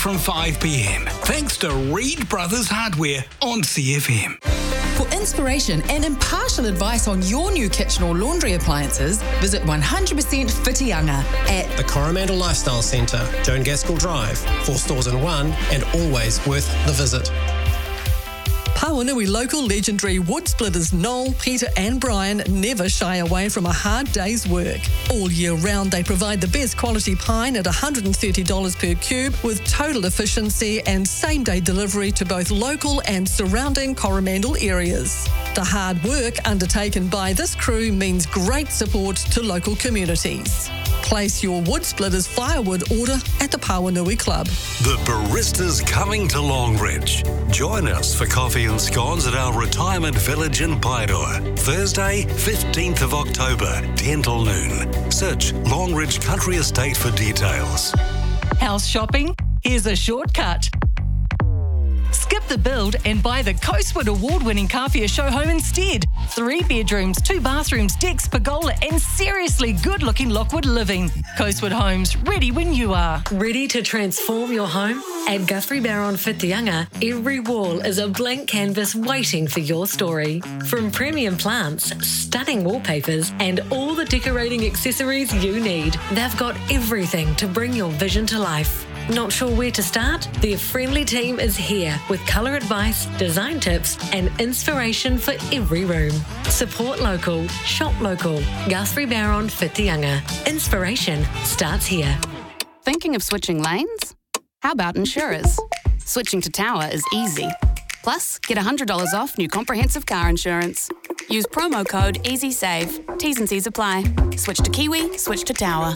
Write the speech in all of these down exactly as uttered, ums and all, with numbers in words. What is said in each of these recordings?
from five p m. Thanks to Reed Brothers Hardware on C F M. For inspiration and impartial advice on your new kitchen or laundry appliances, visit one hundred percent Whitianga at the Coromandel Lifestyle Centre, Joan Gaskell Drive, four stores in one, and always worth the visit. Pawanui local legendary wood splitters Noel, Peter and Brian never shy away from a hard day's work. All year round they provide the best quality pine at one hundred thirty dollars per cube with total efficiency and same-day delivery to both local and surrounding Coromandel areas. The hard work undertaken by this crew means great support to local communities. Place your wood splitters firewood order at the Pawanui Club. The Baristas coming to Longridge. Join us for coffee and scones at our retirement village in Paeroa. Thursday, fifteenth of October, ten till noon. Search Longridge Country Estate for details. House shopping? Here's a shortcut. Skip the build and buy the Coastwood award-winning Kawhia show home instead. Three bedrooms, two bathrooms, decks, pergola and seriously good-looking Lockwood living. Coastwood Homes, ready when you are. Ready to transform your home? At Guthrie Barron Whitianga, every wall is a blank canvas waiting for your story. From premium plants, stunning wallpapers and all the decorating accessories you need, they've got everything to bring your vision to life. Not sure where to start? Their friendly team is here with colour advice, design tips and inspiration for every room. Support local, shop local. Guthrie Barron Whitianga. Inspiration starts here. Thinking of switching lanes? How about insurers? Switching to Tower is easy. Plus, get one hundred dollars off new comprehensive car insurance. Use promo code EasySave. T's and C's apply. Switch to Kiwi, switch to Tower.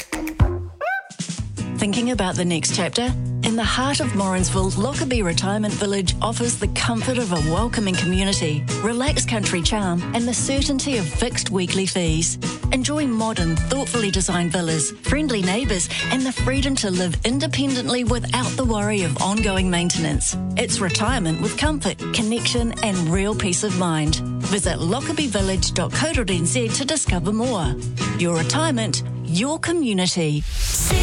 Thinking about the next chapter? In the heart of Morrinsville, Lockerbie Retirement Village offers the comfort of a welcoming community, relaxed country charm, and the certainty of fixed weekly fees. Enjoy modern, thoughtfully designed villas, friendly neighbours, and the freedom to live independently without the worry of ongoing maintenance. It's retirement with comfort, connection, and real peace of mind. Visit lockerbie village dot co dot n z to discover more. Your retirement, your community.